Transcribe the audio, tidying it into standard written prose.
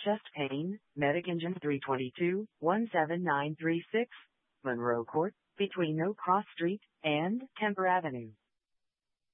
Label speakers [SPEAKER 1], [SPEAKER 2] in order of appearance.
[SPEAKER 1] Chest pain, Medic Engine 322, 17936, Monroe Court, between No Cross Street and Kemper Avenue.